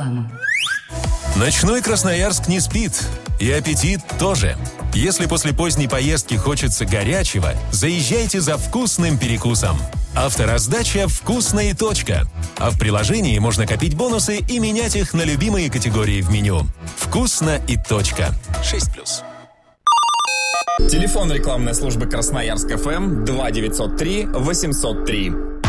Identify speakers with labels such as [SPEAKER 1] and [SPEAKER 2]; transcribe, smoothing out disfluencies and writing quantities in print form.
[SPEAKER 1] Реклама.
[SPEAKER 2] Ночной Красноярск не спит. И аппетит тоже. Если после поздней поездки хочется горячего, заезжайте за вкусным перекусом. Автораздача «Вкусно и точка». А в приложении можно копить бонусы и менять их на любимые категории в меню. «Вкусно и точка». 6+.
[SPEAKER 3] Телефон рекламной службы Красноярск ФМ 2903 803.